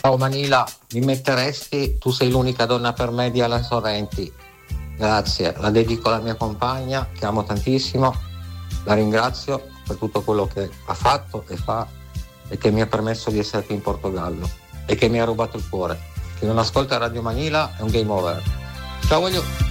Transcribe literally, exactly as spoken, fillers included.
Ciao Manila, mi metteresti Tu sei l'unica donna per me di Alan Sorrenti. Grazie, la dedico alla mia compagna che amo tantissimo, la ringrazio per tutto quello che ha fatto e fa e che mi ha permesso di essere qui in Portogallo e che mi ha rubato il cuore. Chi non ascolta Radio Manila è un game over. Ciao voglio.